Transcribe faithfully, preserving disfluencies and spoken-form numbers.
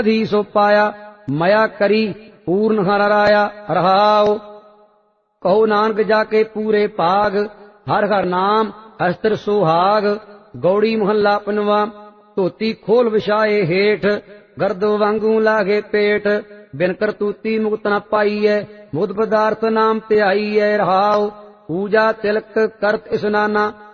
धी सो पाया मया करी पूर्ण हर राया रहाओ। कहो नानक जाके पूरे भाग हर हर नाम हस्त्र सुहाग। गौड़ी मोहल्ला पनवा धोती खोल विछाए हेठ गर्द वांगू लागे पेट। बिन करतूती मुक्त न पाई है मुद पदार्थ नाम त्याई है रहाओ। पूजा तिलक करत स्नाना